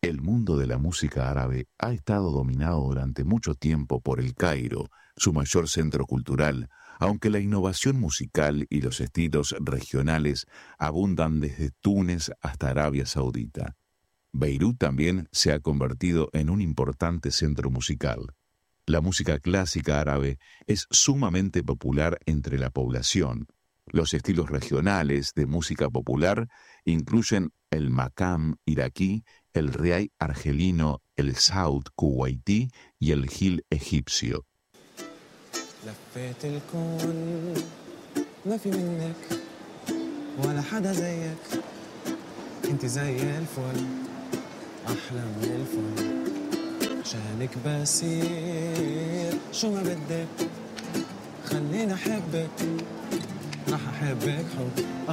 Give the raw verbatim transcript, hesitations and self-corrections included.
El mundo de la música árabe ha estado dominado durante mucho tiempo por el Cairo, su mayor centro cultural, aunque la innovación musical y los estilos regionales abundan desde Túnez hasta Arabia Saudita. Beirut también se ha convertido en un importante centro musical. La música clásica árabe es sumamente popular entre la población. Los estilos regionales de música popular incluyen el maqam iraquí, el riai argelino, el saud kuwaití y el gil egipcio. لفيت الكون ما في منك ولا حدا زيك انت زي الفل احلى من الفل عشانك بسير شو ما بدك خليني احبك راح احبك حب